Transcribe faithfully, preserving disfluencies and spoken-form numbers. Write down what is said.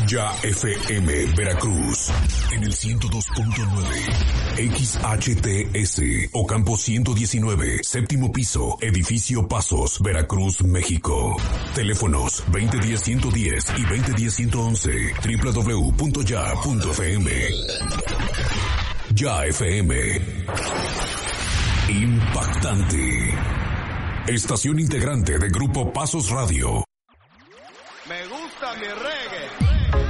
Ya F M Veracruz en el ciento dos punto nueve, X H T S Ocampo ciento diecinueve, séptimo piso, edificio Pasos, Veracruz, México. Teléfonos veinte diez ciento diez y veinte diez ciento once, doble u doble u doble u punto ya punto f m. Ya F M. Impactante. Estación integrante de Grupo Pasos Radio. Me gusta mi reggae.